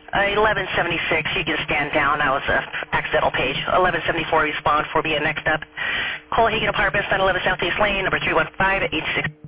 1176, you can stand down. That was an accidental page. 1174, respond for being next up. Cole Hagen Apartments, 911 Southeast Lane, number 315 86.